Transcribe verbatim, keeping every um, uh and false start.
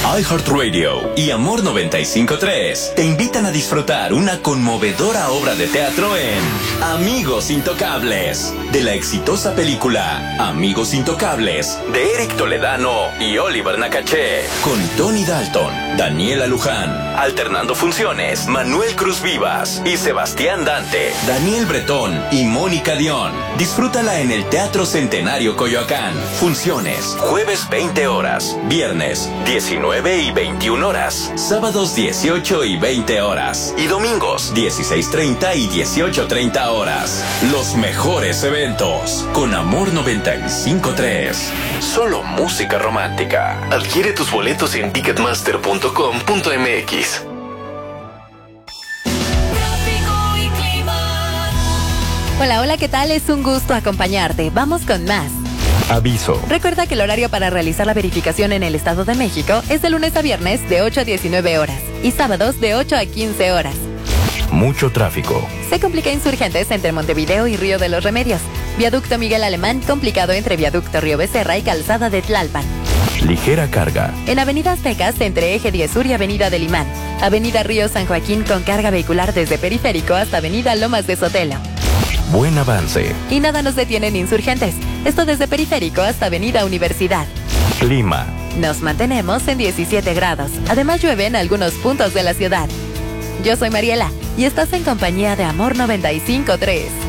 iHeartRadio y Amor noventa y cinco punto tres te invitan a disfrutar una conmovedora obra de teatro en Amigos Intocables, de la exitosa película Amigos Intocables, de Eric Toledano y Oliver Nakache, con Tony Dalton, Daniela Luján, alternando funciones, Manuel Cruz Vivas y Sebastián Dante, Daniel Bretón y Mónica Dion. Disfrútala en el Teatro Centenario Coyoacán. Funciones, jueves veinte horas, viernes diecinueve y veintiuna horas, sábados dieciocho y veinte horas y domingos dieciséis treinta y dieciocho treinta horas. Los mejores eventos con Amor noventa y cinco punto tres. Solo música romántica. Adquiere tus boletos en ticketmaster punto com punto m x. Hola, hola, ¿qué tal? Es un gusto acompañarte. Vamos con más. Aviso. Recuerda que el horario para realizar la verificación en el Estado de México es de lunes a viernes de ocho a diecinueve horas y sábados de ocho a quince horas. Mucho tráfico. Se complica Insurgentes entre Montevideo y Río de los Remedios. Viaducto Miguel Alemán complicado entre Viaducto Río Becerra y Calzada de Tlalpan. Ligera carga. En Avenida Aztecas entre Eje diez Sur y Avenida del Imán. Avenida Río San Joaquín con carga vehicular desde Periférico hasta Avenida Lomas de Sotelo. Buen avance. Y nada nos detiene en Insurgentes. Esto desde Periférico hasta Avenida Universidad. Clima. Nos mantenemos en diecisiete grados. Además llueve en algunos puntos de la ciudad. Yo soy Mariela y estás en compañía de Amor noventa y cinco punto tres.